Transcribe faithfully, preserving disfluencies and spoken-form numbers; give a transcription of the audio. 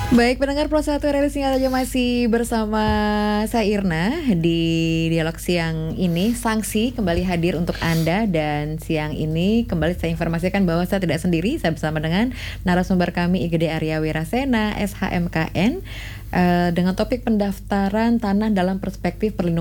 Baik, pendengar Pro satu R R I singkat saja masih bersama saya Irna di dialog siang ini. Sanksi kembali hadir untuk Anda dan siang ini kembali saya informasikan bahwa saya tidak sendiri, saya bersama dengan narasumber kami I G D Arya Wirasena, S H M K N, eh, dengan topik pendaftaran tanah dalam perspektif perlindungan